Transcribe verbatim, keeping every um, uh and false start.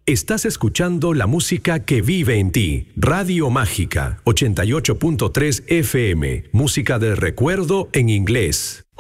Estás escuchando la música que vive en ti. Radio Mágica, ochenta y ocho punto tres F M. Música de recuerdo en inglés.